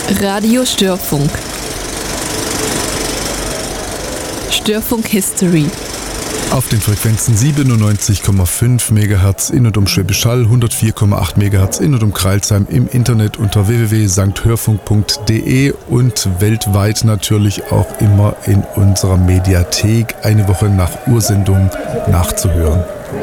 Radio Störfunk. Störfunk History. Auf den Frequenzen 97,5 MHz in und um Schwäbisch Hall, 104,8 MHz in und um Crailsheim, im Internet unter www.sankhörfunk.de und weltweit natürlich auch immer in unserer Mediathek eine Woche nach Ursendung nachzuhören.